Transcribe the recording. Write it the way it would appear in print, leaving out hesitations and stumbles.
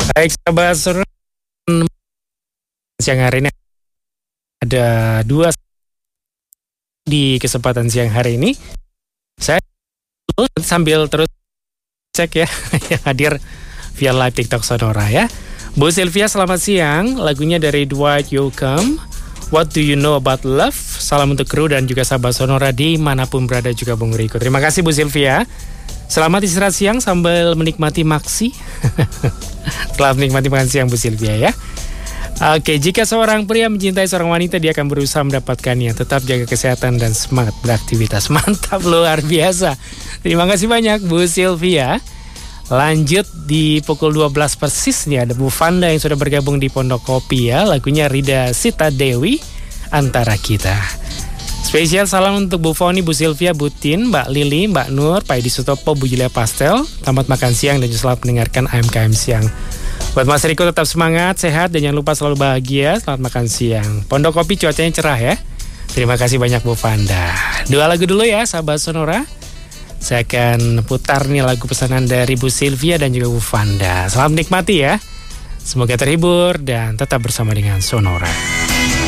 Baik, sahabat Sonora, siang hari ini ada dua di kesempatan siang hari ini. Saya sambil terus cek ya yang hadir via live TikTok Sonora ya. Bu Sylvia, selamat siang. Lagunya dari Dwight Yoakam, What Do You Know About Love. Salam untuk kru dan juga sahabat Sonora dimanapun berada juga Bung Riko. Terima kasih Bu Sylvia. Selamat istirahat siang sambil menikmati maksi. Selamat menikmati makan siang Bu Sylvia ya. Oke, jika seorang pria mencintai seorang wanita, dia akan berusaha mendapatkannya. Tetap jaga kesehatan dan semangat beraktivitas. Mantap, luar biasa. Terima kasih banyak Bu Sylvia. Lanjut di pukul 12 persis nih, ada Bu Fanda yang sudah bergabung di Pondok Kopi ya. Lagunya Rida Sita Dewi, Antara Kita. Spesial salam untuk Bu Foni, Bu Sylvia, Bu Tin, Mbak Lili, Mbak Nur, Pak Edi Sutopo, Bu Julia Pastel. Selamat makan siang dan juga selamat mendengarkan AMKM Siang. Buat Mas Riko tetap semangat, sehat, dan jangan lupa selalu bahagia. Selamat makan siang. Pondok Kopi cuacanya cerah ya. Terima kasih banyak Bu Fanda. Dua lagu dulu ya sahabat Sonora. Saya akan putar nih lagu pesanan dari Bu Sylvia dan juga Bu Fanda. Selamat menikmati ya. Semoga terhibur dan tetap bersama dengan Sonora.